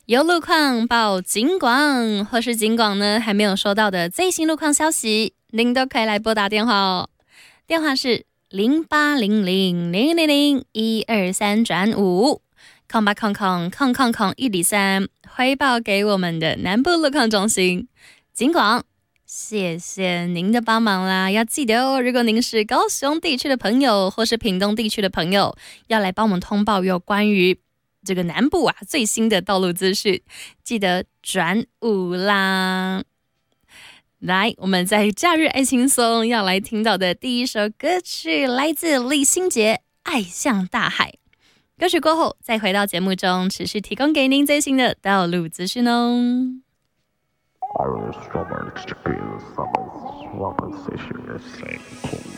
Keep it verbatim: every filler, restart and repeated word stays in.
有路况报警广，或是警广呢还没有收到的最新路况消息，您都可以来拨打电话哦。电话是零八零零零零零一二三转五，空八空空空空空一零三，回报给我们的南部路况中心警广。谢谢您的帮忙啦！要记得哦，如果您是高雄地区的朋友，或是屏东地区的朋友，要来帮我们通报有关于这个南部啊最新的道路资讯，记得转五啦。来，我们在假日爱轻松要来听到的第一首歌曲，来自李心洁《爱像大海》。歌曲过后，再回到节目中，持续提供给您最新的道路资讯哦。 I was strawberry to kill some of what position is saying.